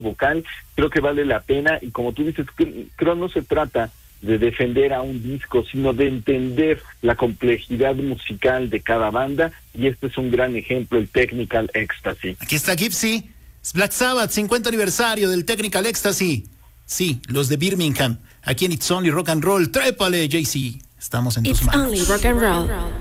vocal, creo que vale la pena, y como tú dices, creo no se trata de defender a un disco, sino de entender la complejidad musical de cada banda, y este es un gran ejemplo, el Technical Ecstasy. Aquí está Gypsy, Black Sabbath, 50 aniversario del Technical Ecstasy. Sí, los de Birmingham, aquí en It's Only Rock and Roll. Trépale, JC, estamos en tus manos. It's Only Rock and Roll.